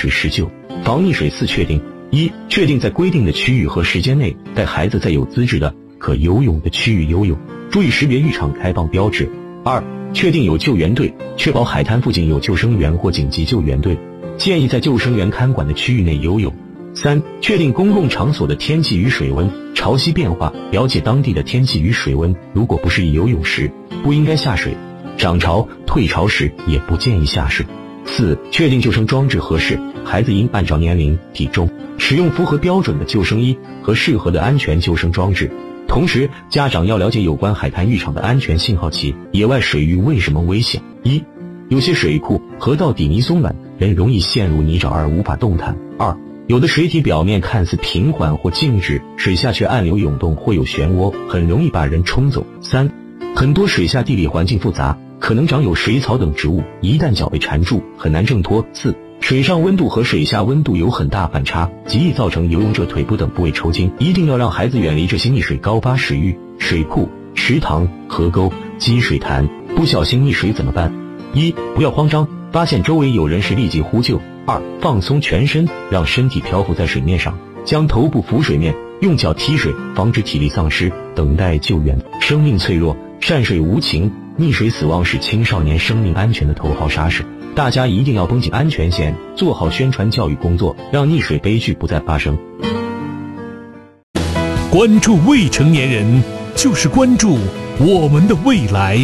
水19，防溺水4确定。1、确定在规定的区域和时间内带孩子在有资质的可游泳的区域游泳，注意识别浴场开放标志。2、确定有救援队，确保海滩附近有救生员或紧急救援队，建议在救生员看管的区域内游泳。3、确定公共场所的天气与水温，潮汐变化，了解当地的天气与水温，如果不适宜游泳时，不应该下水；涨潮、退潮时也不建议下水。4、确定救生装置合适，孩子应按照年龄、体重，使用符合标准的救生衣和适合的安全救生装置。同时，家长要了解有关海滩浴场的安全信号器。野外水域为什么危险？1、有些水库、河道底泥松软，人容易陷入泥沼而无法动弹。2、有的水体表面看似平缓或静止，水下却暗流涌动或有漩涡，很容易把人冲走。3、很多水下地理环境复杂，可能长有水草等植物，一旦脚被缠住，很难挣脱。4、水上温度和水下温度有很大反差，极易造成游泳者腿部等部位抽筋，一定要让孩子远离这些溺水高发水域、水库、池塘、河沟、积水潭。不小心溺水怎么办？1、不要慌张，发现周围有人时立即呼救。2、放松全身，让身体漂浮在水面上，将头部浮水面，用脚踢水，防止体力丧失，等待救援。生命脆弱，善水无情，溺水死亡是青少年生命安全的头号杀手。大家一定要绷紧安全线，做好宣传教育工作，让溺水悲剧不再发生。 关注未成年人，就是关注我们的未来。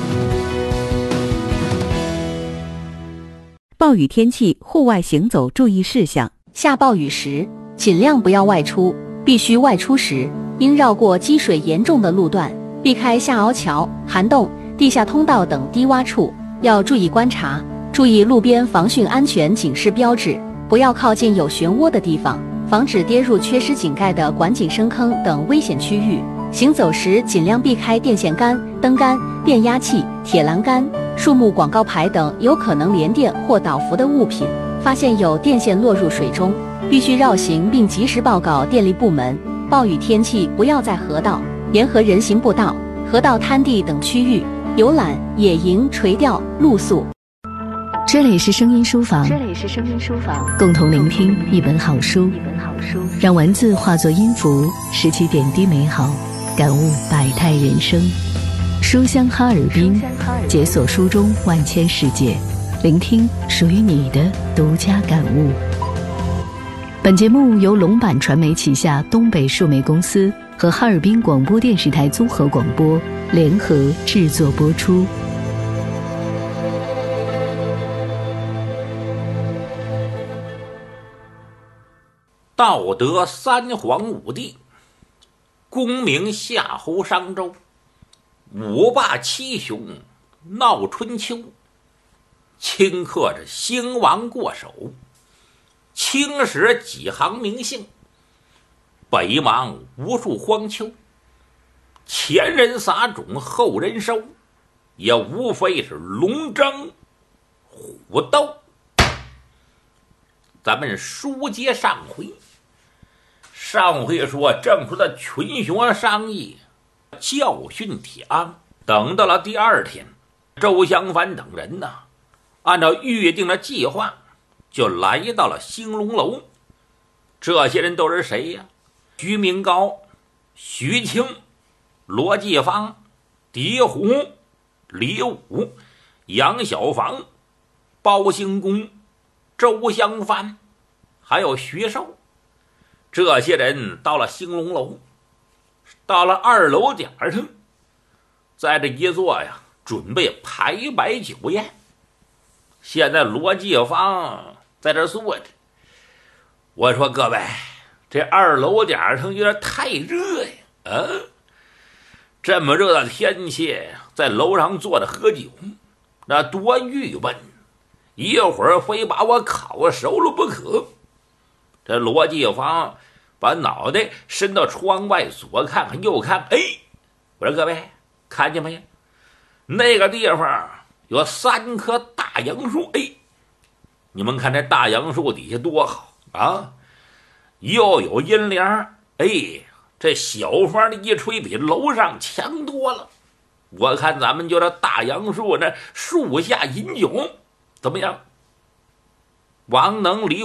暴雨天气户外行走注意事项： 下暴雨时，尽量不要外出，必须外出时，应绕过积水严重的路段，避开下凹桥、涵洞、地下通道等低洼处，要注意观察，注意路边防汛安全警示标志，不要靠近有漩涡的地方，防止跌入缺失井盖的管井深坑等危险区域。行走时尽量避开电线杆、灯杆、变压器、铁栏杆、树木广告牌等有可能连电或导浮的物品。发现有电线落入水中，必须绕行并及时报告电力部门。暴雨天气不要在河道、沿河人行步道、河道滩地等区域游览、野营、垂钓、露宿。 这里是声音书房，共同聆听一本好书，让文字化作音符，拾起点滴美好，感悟百态人生。书香哈尔滨，解锁书中万千世界，聆听属于你的独家感悟。本节目由龙版传媒旗下东北数媒公司和哈尔滨广播电视台综合广播联合制作播出。 道德三皇五帝，功名夏侯商周，五霸七雄闹春秋，顷刻着兴亡过手，青史几行名姓，北邙无数荒丘。前人撒种后人收，也无非是龙争虎斗。咱们书接上回，说郑出的群雄商议教训铁鞍。等到了第二天，周襄藩等人呢，按照预定的计划就来到了兴隆楼。这些人都是谁呀？徐明高、徐庆、罗继芳、狄虎、李武、杨小房、包兴公、周襄藩，还有徐寿。这些人到了兴隆楼，到了2楼点上，在这一座呀，准备排摆酒宴。现在罗继芳在这坐着，我说各位，这2楼点上有点太热呀，这么热的天气，在楼上坐着喝酒，那多郁闷，一会儿非把我烤熟了不可。这罗继芳把脑袋伸到窗外，左看看右看，我说各位看见没？那个地方有3棵大杨树，你们看这大杨树底下多好啊，又有阴凉，这小风的一吹比楼上强多了。我看咱们就这大杨树那树下饮酒怎么样？王能、李